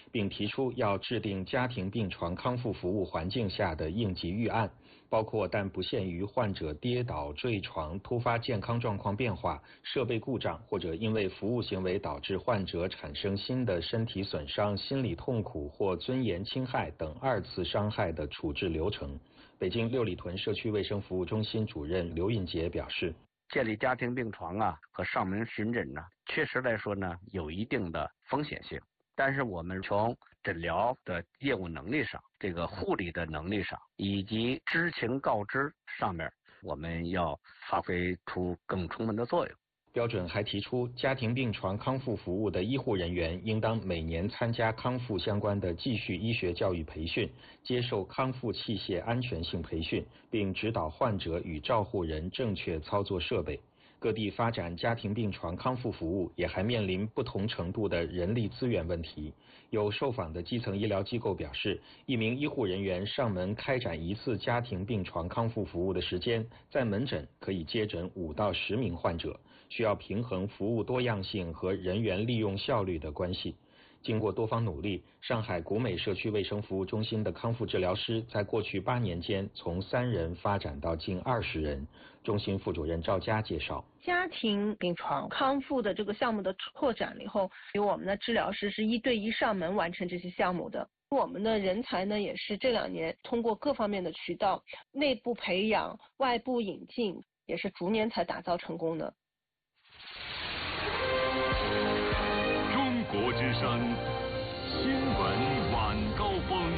并提出要制定家庭病床康复服务环境下的应急预案，包括但不限于患者跌倒、坠床、突发健康状况变化、设备故障或者因为服务行为导致患者产生新的身体损伤、心理痛苦或尊严侵害等2次伤害的处置流程。北京六里屯社区卫生服务中心主任刘运杰表示， 建立家庭病床和上门巡诊确实来说有一定的风险性，但是我们从诊疗的业务能力上、这个护理的能力上以及知情告知上面，我们要发挥出更充分的作用。 标准还提出，家庭病床康复服务的医护人员应当每年参加康复相关的继续医学教育培训，接受康复器械安全性培训，并指导患者与照护人正确操作设备。各地发展家庭病床康复服务也还面临不同程度的人力资源问题。有受访的基层医疗机构表示，一名医护人员上门开展一次家庭病床康复服务的时间，在门诊可以接诊5到10名患者，需要平衡服务多样性和人员利用效率的关系。经过多方努力，上海古美社区卫生服务中心的康复治疗师在过去8年间从3人发展到近20人。中心副主任赵佳介绍， 家庭病床康复的这个项目的扩展了以后，由我们的治疗师是1对1上门完成这些项目的。我们的人才呢，也是这2年通过各方面的渠道，内部培养、外部引进，也是逐年才打造成功的。 中国之声新闻晚高峰。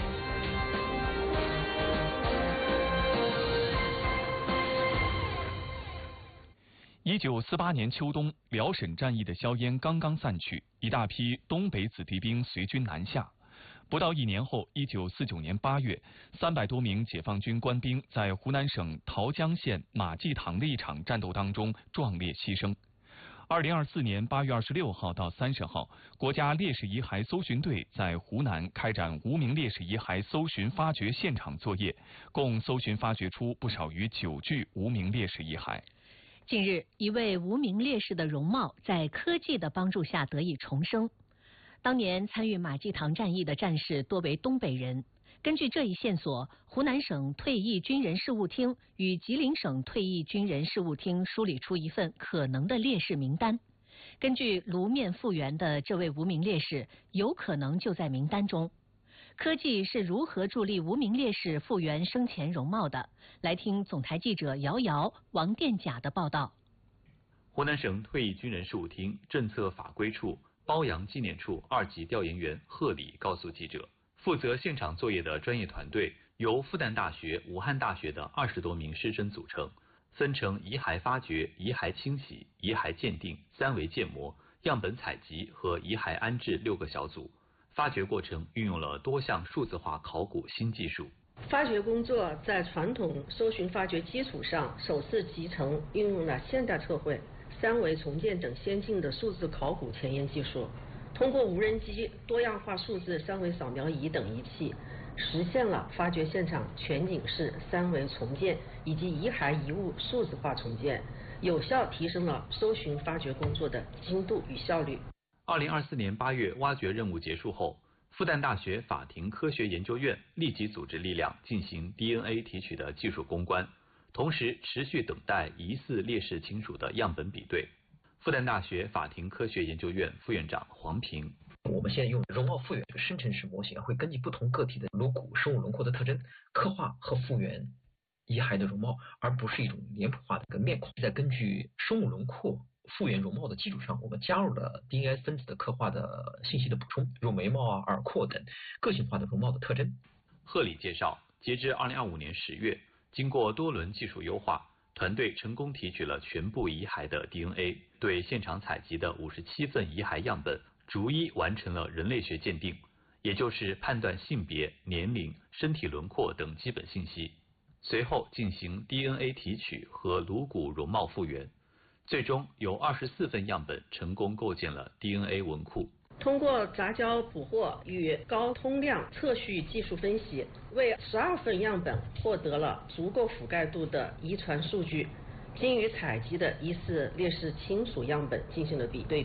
1948年秋冬，辽沈战役的硝烟刚刚散去，一大批东北子弟兵随军南下。不到1年后，1949年8月，300多名解放军官兵在湖南省桃江县马济塘的一场战斗当中壮烈牺牲。2024年8月26号到30号，国家烈士遗骸搜寻队在湖南开展无名烈士遗骸搜寻发掘现场作业，共搜寻发掘出不少于9具无名烈士遗骸。 近日，一位无名烈士的容貌在科技的帮助下得以重生。当年参与马济塘战役的战士多为东北人。根据这一线索，湖南省退役军人事务厅与吉林省退役军人事务厅梳理出一份可能的烈士名单。根据颅面复原的这位无名烈士，有可能就在名单中。科技是如何助力无名烈士复原生前容貌的？来听总台记者姚瑶、王殿甲的报道。 湖南省退役军人事务厅政策法规处褒扬纪念处2级调研员贺礼告诉记者，负责现场作业的专业团队由复旦大学、武汉大学的20多名师生组成，分成遗骸发掘、遗骸清洗、遗骸鉴定、3维建模、样本采集和遗骸安置6个小组。发掘过程运用了多项数字化考古新技术。 发掘工作在传统搜寻发掘基础上，首次集成运用了现代测绘、3维重建等先进的数字考古前沿技术，通过无人机、多样化数字3维扫描仪等仪器，实现了发掘现场全景式3维重建以及遗骸遗物数字化重建，有效提升了搜寻发掘工作的精度与效率。 2024年8月挖掘任务结束后，复旦大学法庭科学研究院立即组织力量进行 DNA 提取的技术攻关，同时持续等待疑似烈士亲属的样本比对。复旦大学法庭科学研究院副院长黄平， 我们现在用容貌复原生成式模型，会根据不同个体的颅骨生物轮廓的特征，刻画和复原遗骸的容貌，而不是一种脸谱化的一个面孔。再根据生物轮廓复原容貌的基础上，我们加入了 DNA 分子的刻画的信息的补充，如眉毛、耳廓等个性化的容貌的特征。 贺礼介绍，截至2025年10月，经过多轮技术优化，团队成功提取了全部遗骸的 DNA， 对现场采集的57份遗骸样本逐一完成了人类学鉴定，也就是判断性别、年龄、身体轮廓等基本信息，随后进行 DNA 提取和颅骨容貌复原。最终有24份样本成功构建了 DNA 文库。 通过杂交捕获与高通量测序技术分析，为12份样本获得了足够覆盖度的遗传数据，经与采集的疑似烈士亲属样本进行了比对，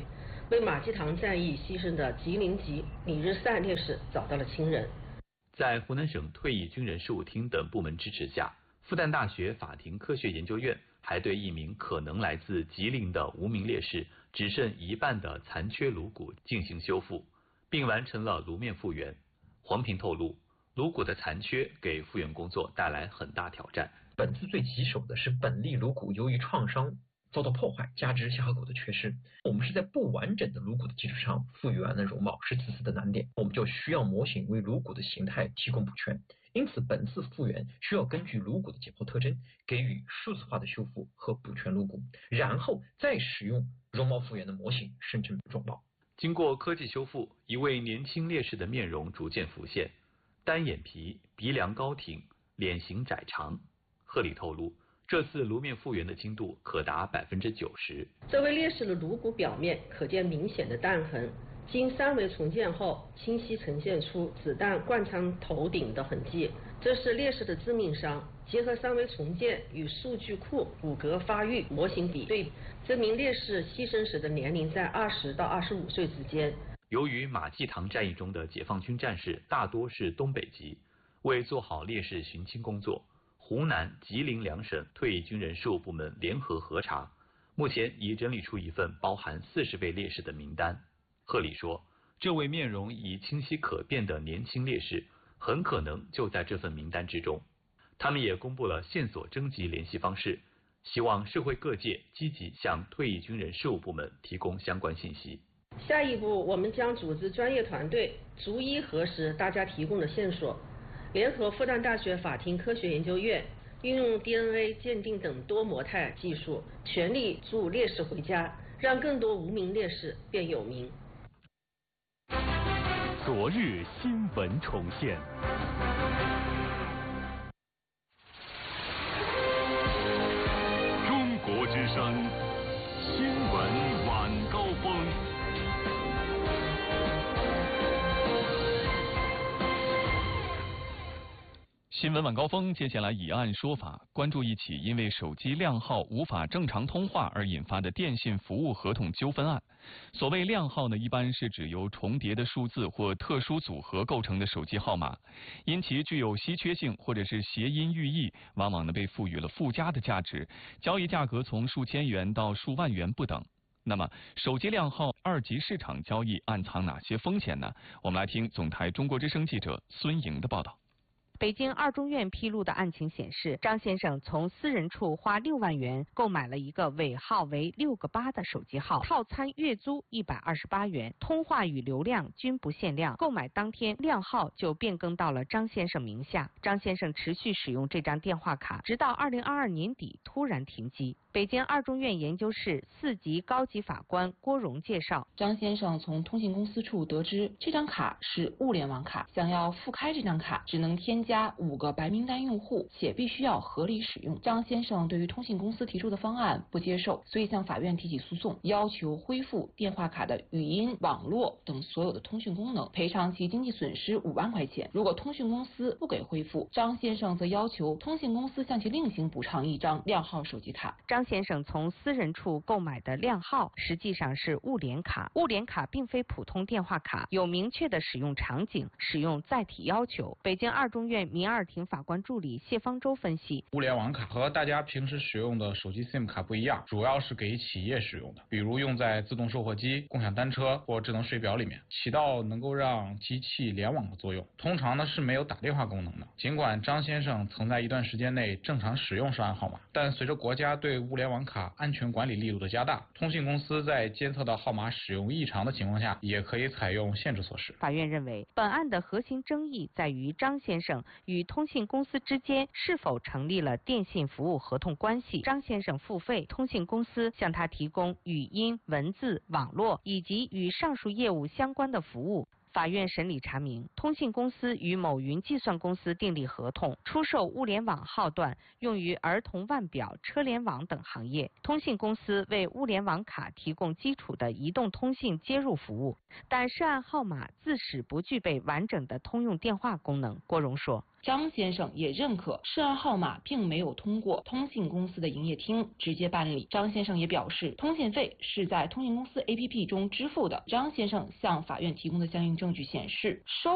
为马继堂战役牺牲的吉林籍李日善烈士找到了亲人。 在湖南省退役军人事务厅等部门支持下，复旦大学法庭科学研究院还对一名可能来自吉林的无名烈士只剩一半的残缺颅骨进行修复，并完成了颅面复原。黄平透露，颅骨的残缺给复原工作带来很大挑战。 本次最棘手的是本例颅骨由于创伤遭到破坏，加之下颌骨的缺失，我们是在不完整的颅骨的基础上复原了容貌，是此次的难点。我们就需要模型为颅骨的形态提供补全，因此本次复原需要根据颅骨的解剖特征给予数字化的修复和补全颅骨，然后再使用容貌复原的模型生成容貌。 经过科技修复，一位年轻烈士的面容逐渐浮现，单眼皮，鼻梁高挺，脸型窄长。贺礼透露，这次颅面复原的精度可达90%。 这位烈士的颅骨表面可见明显的弹痕，经3维重建后，清晰呈现出子弹贯穿头顶的痕迹，这是烈士的致命伤。结合3维重建与数据库骨骼发育模型比对，证明烈士牺牲时的年龄在20到25岁之间。 由于马继堂战役中的解放军战士大多是东北籍，为做好烈士寻亲工作，湖南、吉林2省退役军人事务部门联合核查，目前已整理出一份包含40位烈士的名单。贺礼说，这位面容已清晰可辨的年轻烈士很可能就在这份名单之中。他们也公布了线索征集联系方式，希望社会各界积极向退役军人事务部门提供相关信息。 下一步，我们将组织专业团队逐一核实大家提供的线索，联合复旦大学法庭科学研究院，运用 DNA 鉴定等多模态技术，全力助烈士回家，让更多无名烈士变有名。 昨日新闻重现。中国之声新闻晚高峰。 新闻晚高峰，接下来以案说法，关注一起因为手机靓号无法正常通话而引发的电信服务合同纠纷案。所谓靓号呢，一般是指由重叠的数字或特殊组合构成的手机号码，因其具有稀缺性或者是谐音寓意，往往呢被赋予了附加的价值，交易价格从数千元到数万元不等。那么，手机靓号2级市场交易暗藏哪些风险呢？我们来听总台中国之声记者孙莹的报道。 北京二中院披露的案情显示，张先生从私人处花6万元购买了一个尾号为6个8的手机号，套餐月租128元，通话与流量均不限量。购买当天，靓号就变更到了张先生名下。张先生持续使用这张电话卡，直到2022年底突然停机。北京二中院研究室4级高级法官郭荣介绍， 张先生从通信公司处得知这张卡是物联网卡，想要复开这张卡，只能添加5个白名单用户，且必须要合理使用。张先生对于通信公司提出的方案不接受，所以向法院提起诉讼，要求恢复电话卡的语音、网络等所有的通讯功能，赔偿其经济损失5万块钱。如果通讯公司不给恢复，张先生则要求通信公司向其另行补偿1张靓号手机卡。 张先生从私人处购买的靓号实际上是物联卡，物联卡并非普通电话卡，有明确的使用场景、使用载体要求。北京二中院民二庭法官助理谢方舟分析， 物联网卡和大家平时使用的手机 SIM 卡不一样，主要是给企业使用的，比如用在自动售货机、共享单车或智能水表里面，起到能够让机器联网的作用。通常呢是没有打电话功能的。尽管张先生曾在一段时间内正常使用涉案号码，但随着国家对物联网卡安全管理力度的加大，通信公司在监测到号码使用异常的情况下，也可以采用限制措施。 法院认为，本案的核心争议在于张先生与通信公司之间是否成立了电信服务合同关系。张先生付费，通信公司向他提供语音、文字、网络以及与上述业务相关的服务。法院审理查明，通信公司与某云计算公司订立合同，出售物联网号段用于儿童腕表、车联网等行业。通信公司为物联网卡提供基础的移动通信接入服务，但涉案号码自始不具备完整的通用电话功能。郭荣说， 张先生也认可涉案号码并没有通过通信公司的营业厅直接办理。张先生也表示，通信费是在通信公司 APP 中支付的。张先生向法院提供的相应证据显示，收